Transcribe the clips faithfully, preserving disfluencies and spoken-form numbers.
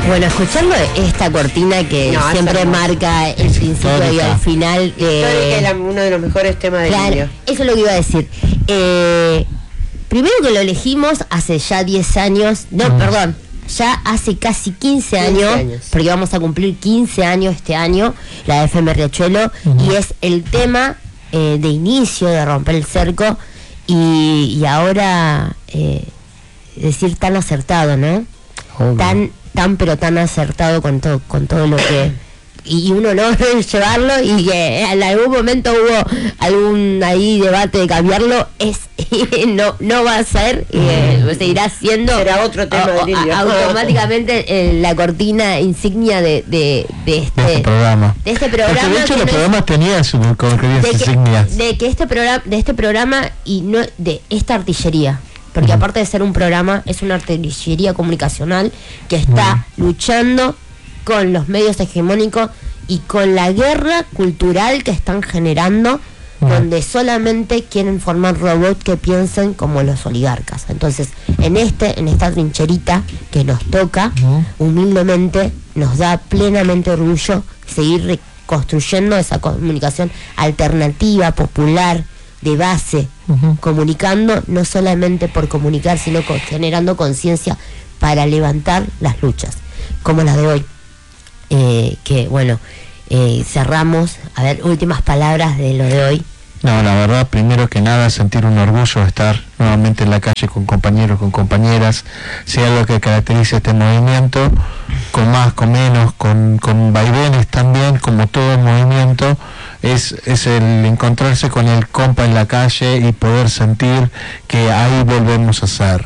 Bueno, escuchando esta cortina que no, siempre marca el principio y el final. Eh, que es uno de los mejores temas del claro, niño. Eso es lo que iba a decir. Eh, primero que lo elegimos hace ya diez años, no, mm. perdón, ya hace casi quince años, años, porque vamos a cumplir quince años este año, la de F M Riachuelo, mm. y es el tema eh, de inicio de Romper el Cerco, y, y ahora eh, decir tan acertado, ¿no? Oh, tan tan pero tan acertado con todo con todo lo que y un honor llevarlo, y que en algún momento hubo algún ahí debate de cambiarlo, es no no va a ser, eh, seguirá siendo, será otro tema o, de a, automáticamente eh, la cortina insignia de, de, de, este, de este programa de este programa. Porque de hecho los no programas es, tenían sus insignias de que este programa de este programa y no de esta artillería. Porque uh-huh. aparte de ser un programa, es una artillería comunicacional que está uh-huh. luchando con los medios hegemónicos y con la guerra cultural que están generando, uh-huh. donde solamente quieren formar robots que piensen como los oligarcas. Entonces, en este, en esta trincherita que nos toca, uh-huh. humildemente, nos da plenamente orgullo seguir reconstruyendo esa comunicación alternativa, popular, de base, uh-huh. comunicando, no solamente por comunicar, sino con, generando conciencia para levantar las luchas, como las de hoy. Eh, que bueno, eh, cerramos, a ver, últimas palabras de lo de hoy. No, la verdad, primero que nada, sentir un orgullo de estar nuevamente en la calle con compañeros, con compañeras, sea lo que caracteriza este movimiento, con más, con menos, con, con vaivenes también, como todo movimiento, es, es el encontrarse con el compa en la calle y poder sentir que ahí volvemos a ser.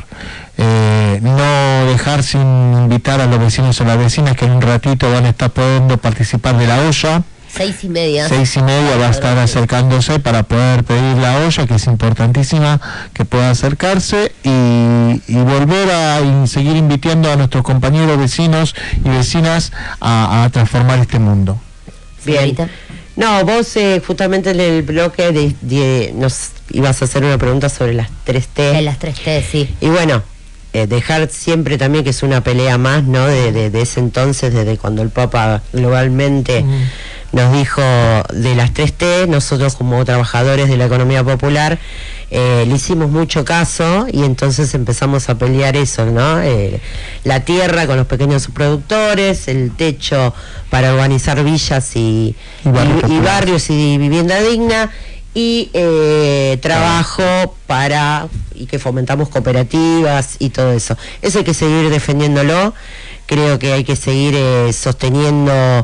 Eh, no dejar sin invitar a los vecinos o las vecinas que en un ratito van a estar pudiendo participar de la olla. Seis y media. Seis y media va a estar acercándose para poder pedir la olla, que es importantísima que pueda acercarse, y, y volver a y seguir invitando a nuestros compañeros vecinos y vecinas a, a transformar este mundo. Bien. No, vos eh, justamente en el bloque de, de, nos ibas a hacer una pregunta sobre las tres T. De las tres T, sí. Y bueno, eh, dejar siempre también que es una pelea más, ¿no? De, de, de ese entonces, desde cuando el Papa globalmente mm. nos dijo de las tres T, nosotros como trabajadores de la economía popular eh, le hicimos mucho caso, y entonces empezamos a pelear eso, ¿no? Eh, la tierra con los pequeños productores, el techo para urbanizar villas y, y, barrios, y, y barrios y vivienda digna, y eh, trabajo para, y que fomentamos cooperativas y todo eso. Eso hay que seguir defendiéndolo, creo que hay que seguir eh, sosteniendo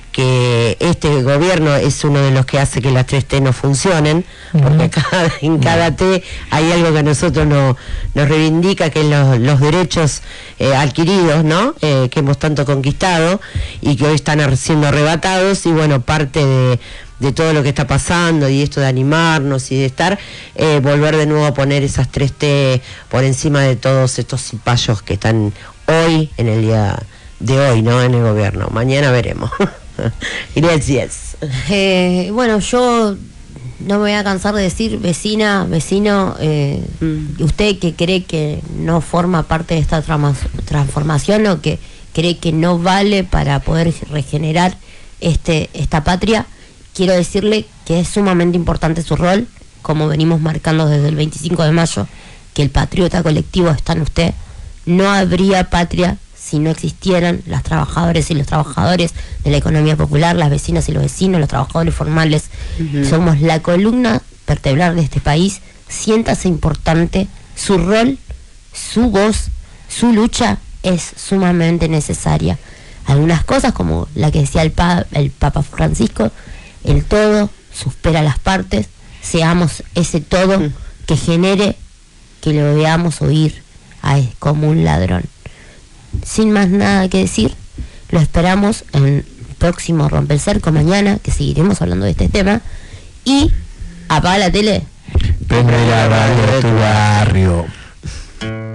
que este gobierno es uno de los que hace que las tres T no funcionen, uh-huh. porque cada, en cada T hay algo que a nosotros no, nos reivindica, que es los, los derechos eh, adquiridos, ¿no? Eh, que hemos tanto conquistado y que hoy están siendo arrebatados, y bueno, parte de, de todo lo que está pasando y esto de animarnos y de estar, eh, volver de nuevo a poner esas tres T por encima de todos estos cipayos que están hoy, en el día de hoy, ¿no? En el gobierno. Mañana veremos. Gracias. Eh, bueno, yo no me voy a cansar de decir, vecina, vecino, eh, mm. usted que cree que no forma parte de esta trans- transformación o que cree que no vale para poder regenerar este esta patria, quiero decirle que es sumamente importante su rol, como venimos marcando desde el veinticinco de mayo, que el patriota colectivo está en usted. No habría patria si no existieran las trabajadoras y los trabajadores de la economía popular, las vecinas y los vecinos, los trabajadores formales. Uh-huh. Somos la columna vertebral de este país. Siéntase importante, su rol, su voz, su lucha es sumamente necesaria. Algunas cosas, como la que decía el, pa- el Papa Francisco, el todo supera las partes, seamos ese todo uh-huh. que genere que lo veamos oír a él como un ladrón. Sin más nada que decir, lo esperamos en el próximo Romper el Cerco mañana, que seguiremos hablando de este tema. Y apaga la tele. Prende la radio de tu barrio.